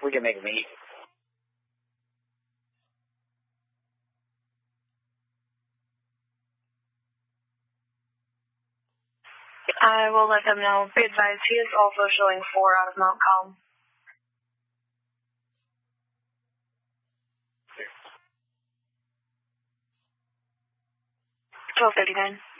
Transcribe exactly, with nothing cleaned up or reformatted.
We can make a meet. I will let them know. Be advised, he is also showing four out of Mount Calm. twelve thirty-nine.